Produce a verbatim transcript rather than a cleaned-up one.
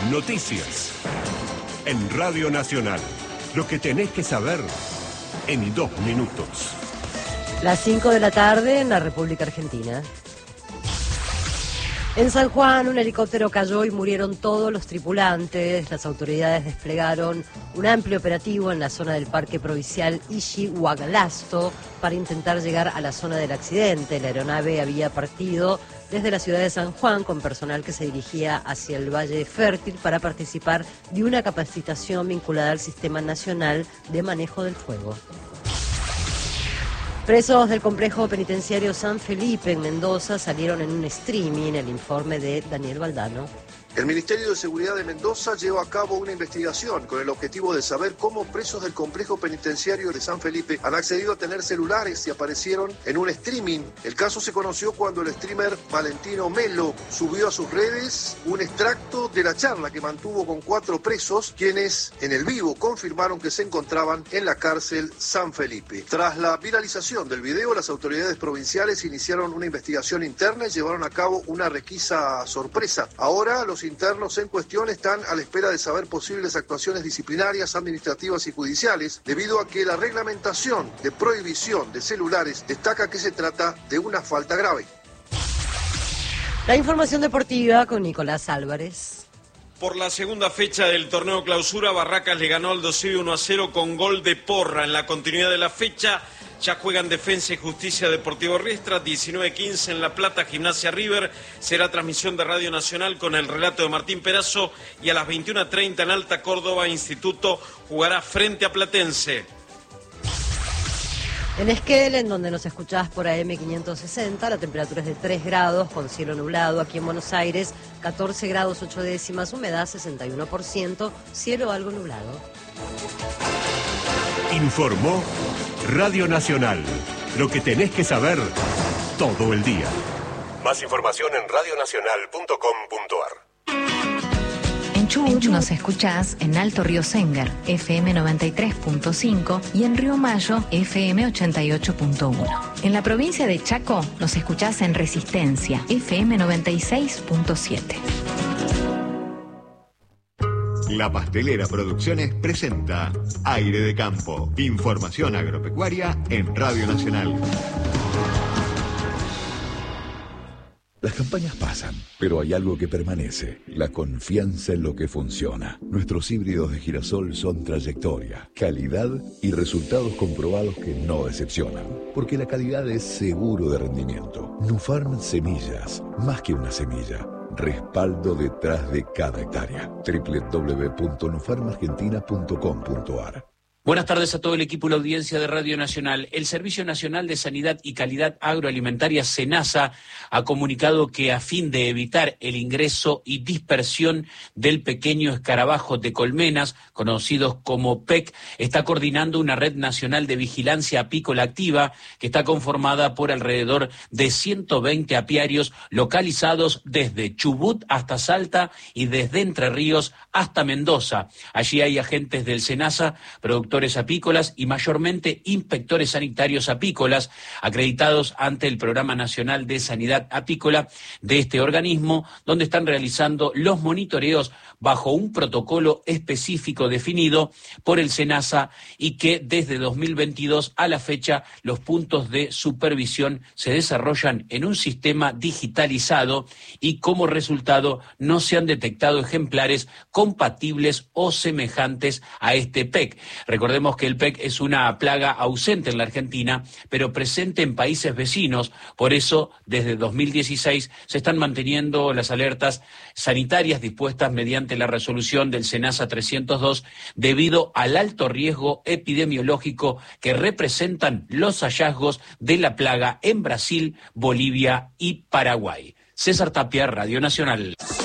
Noticias. En Radio Nacional. Lo que tenés que saber en dos minutos. Las cinco de la tarde en la República Argentina. En San Juan, un helicóptero cayó y murieron todos los tripulantes. Las autoridades desplegaron un amplio operativo en la zona del Parque Provincial Ishi-Huagalasto para intentar llegar a la zona del accidente. La aeronave había partido desde la ciudad de San Juan con personal que se dirigía hacia el Valle Fértil para participar de una capacitación vinculada al Sistema Nacional de Manejo del Fuego. Presos del complejo penitenciario San Felipe en Mendoza salieron en un streaming. El informe de Daniel Valdano. El Ministerio de Seguridad de Mendoza lleva a cabo una investigación con el objetivo de saber cómo presos del complejo penitenciario de San Felipe han accedido a tener celulares y aparecieron en un streaming. El caso se conoció cuando el streamer Valentino Melo subió a sus redes un extracto de la charla que mantuvo con cuatro presos, quienes en el vivo confirmaron que se encontraban en la cárcel San Felipe. Tras la viralización del video, las autoridades provinciales iniciaron una investigación interna y llevaron a cabo una requisa sorpresa. Ahora los internos en cuestión están a la espera de saber posibles actuaciones disciplinarias, administrativas y judiciales, debido a que la reglamentación de prohibición de celulares destaca que se trata de una falta grave. La información deportiva con Nicolás Álvarez. Por la segunda fecha del torneo clausura, Barracas le ganó al Dosivi uno a cero con gol de Porra. En la continuidad de la fecha ya juegan Defensa y Justicia Deportivo Riestra, diecinueve quince en La Plata, Gimnasia River. Será transmisión de Radio Nacional con el relato de Martín Perazo, y a las veintiuna treinta en Alta Córdoba, Instituto jugará frente a Platense. En Esquel, en donde nos escuchás por A M quinientos sesenta, la temperatura es de tres grados con cielo nublado. Aquí en Buenos Aires, catorce grados ocho décimas, humedad sesenta y uno por ciento, cielo algo nublado. Informó Radio Nacional. Lo que tenés que saber todo el día. Más información en radio nacional punto com punto a r. En Chubut nos escuchás en Alto Río Senger, F M noventa y tres punto cinco, y en Río Mayo, F M ochenta y ocho punto uno. En la provincia de Chaco nos escuchás en Resistencia, F M noventa y seis punto siete. La Pastelera Producciones presenta Aire de Campo. Información agropecuaria en Radio Nacional. Las campañas pasan, pero hay algo que permanece: la confianza en lo que funciona. Nuestros híbridos de girasol son trayectoria, calidad y resultados comprobados que no decepcionan. Porque la calidad es seguro de rendimiento. Nufarm Semillas, más que una semilla. Respaldo detrás de cada hectárea. doble u doble u doble u punto nufarm argentina punto com punto a r. Buenas tardes a todo el equipo y la audiencia de Radio Nacional. El Servicio Nacional de Sanidad y Calidad Agroalimentaria, SENASA, ha comunicado que a fin de evitar el ingreso y dispersión del pequeño escarabajo de colmenas, conocidos como P E C, está coordinando una red nacional de vigilancia apícola activa que está conformada por alrededor de ciento veinte apiarios localizados desde Chubut hasta Salta y desde Entre Ríos hasta Mendoza. Allí hay agentes del SENASA, productores apícolas y mayormente inspectores sanitarios apícolas acreditados ante el Programa Nacional de Sanidad Apícola de este organismo, donde están realizando los monitoreos bajo un protocolo específico definido por el SENASA, y que desde dos mil veintidós a la fecha los puntos de supervisión se desarrollan en un sistema digitalizado y como resultado no se han detectado ejemplares compatibles o semejantes a este P E C. Recordemos que el P E C es una plaga ausente en la Argentina, pero presente en países vecinos. Por eso, desde dos mil dieciséis se están manteniendo las alertas sanitarias dispuestas mediante la resolución del SENASA trescientos dos, debido al alto riesgo epidemiológico que representan los hallazgos de la plaga en Brasil, Bolivia y Paraguay. César Tapia, Radio Nacional.